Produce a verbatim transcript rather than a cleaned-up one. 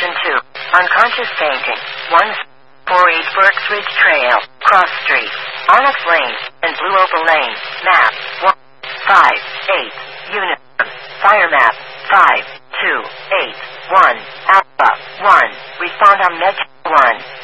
Station two. Unconscious fainting. one four eight Burks Ridge Trail. Cross Street. Onyx Lane. And Blue Opal Lane. Map. one five eight. Unit. Fire map. five two eight one. Alpha. one. Respond on Med one.